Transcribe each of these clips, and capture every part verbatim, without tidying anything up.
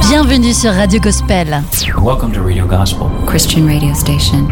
Bienvenue sur Radio Gospel. Welcome to Radio Gospel, Christian radio station.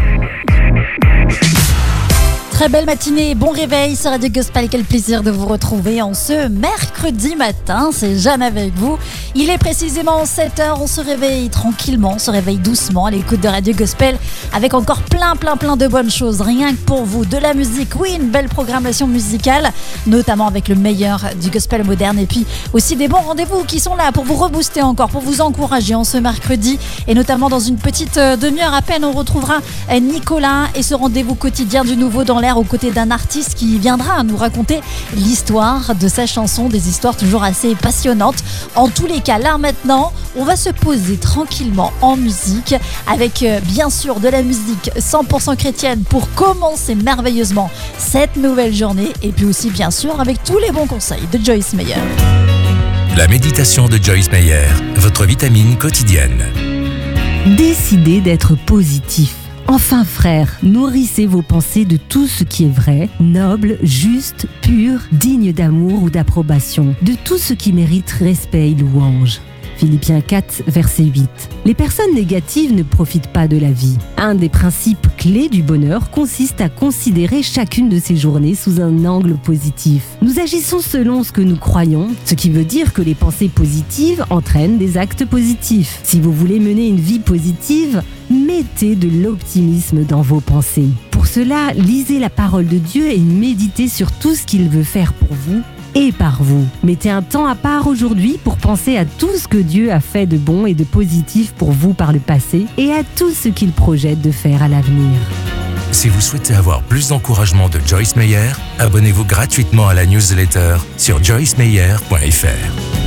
Très belle matinée, bon réveil sur Radio Gospel. Quel plaisir de vous retrouver en ce mercredi matin. C'est Jeanne avec vous. Il est précisément sept heures. On se réveille tranquillement, on se réveille doucement à l'écoute de Radio Gospel avec encore plein, plein, plein de bonnes choses. Rien que pour vous. De la musique, oui, une belle programmation musicale, notamment avec le meilleur du gospel moderne. Et puis aussi des bons rendez-vous qui sont là pour vous rebooster encore, pour vous encourager en ce mercredi. Et notamment dans une petite demi-heure à peine, on retrouvera Nicolas et ce rendez-vous quotidien du nouveau dans aux côtés d'un artiste qui viendra nous raconter l'histoire de sa chanson, des histoires toujours assez passionnantes. En tous les cas, là maintenant, on va se poser tranquillement en musique avec euh, bien sûr de la musique cent pour cent chrétienne pour commencer merveilleusement cette nouvelle journée et puis aussi bien sûr avec tous les bons conseils de Joyce Meyer. La méditation de Joyce Meyer, votre vitamine quotidienne. Décidez d'être positif. Enfin frères, nourrissez vos pensées de tout ce qui est vrai, noble, juste, pur, digne d'amour ou d'approbation, de tout ce qui mérite respect et louange. Philippiens quatre, verset huit. Les personnes négatives ne profitent pas de la vie. Un des principes clés du bonheur consiste à considérer chacune de ces journées sous un angle positif. Nous agissons selon ce que nous croyons, ce qui veut dire que les pensées positives entraînent des actes positifs. Si vous voulez mener une vie positive, mettez de l'optimisme dans vos pensées. Pour cela, lisez la parole de Dieu et méditez sur tout ce qu'il veut faire pour vous et par vous. Mettez un temps à part aujourd'hui pour penser à tout ce que Dieu a fait de bon et de positif pour vous par le passé et à tout ce qu'il projette de faire à l'avenir. Si vous souhaitez avoir plus d'encouragement de Joyce Meyer, abonnez-vous gratuitement à la newsletter sur joyce meyer point f r.